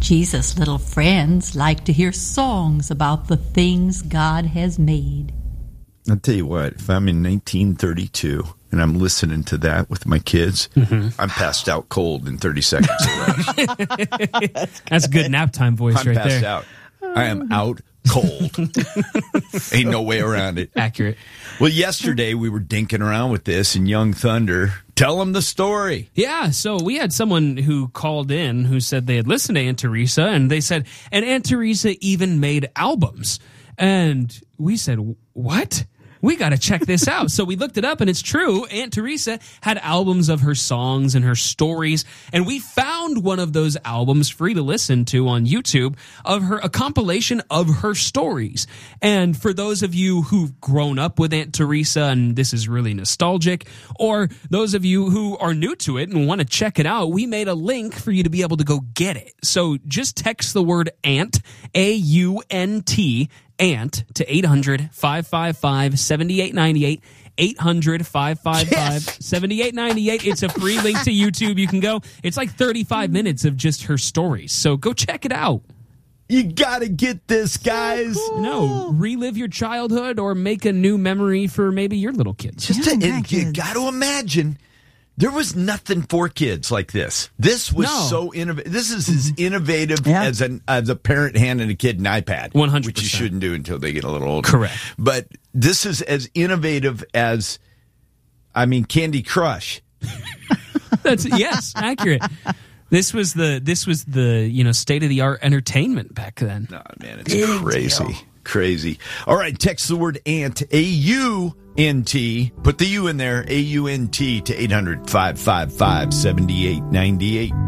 Jesus' little friends like to hear songs about the things God has made. I'll tell you what, if I'm in 1932 and I'm listening to that with my kids, I'm passed out cold in 30 seconds. That's a good nap time voice right there. I'm passed out. I am out cold. Ain't no way around it. Accurate. Well, yesterday we were dinking around with this, and Young Thunder, tell them the story. Yeah, so we had someone who called in who said they had listened to Aunt Teresa, and they said, and Aunt Teresa even made albums. And we said, what? We got to check this out. So we looked it up, and it's true. Aunt Teresa had albums of her songs and her stories, and we found one of those albums free to listen to on YouTube of a compilation of her stories. And for those of you who've grown up with Aunt Teresa and this is really nostalgic, or those of you who are new to it and want to check it out, we made a link for you to be able to go get it. So just text the word AUNT, AUNT, ANT to 800-555-7898, 800-555-7898. It's a free link to YouTube. You can go. It's like 35 minutes of just her stories. So go check it out. You got to get this, guys. So cool. No, relive your childhood or make a new memory for maybe your little kids. You got to imagine. There was nothing for kids like this. This was so innovative. This is as innovative as a parent handing a kid an iPad. 100%. Which you shouldn't do until they get a little older. Correct. But this is as innovative as, Candy Crush. Yes, accurate. This was the state of the art entertainment back then. No, man, it's crazy. All right, text the word AUNT, AUNT, put the U in there, AUNT to 800-555-7898.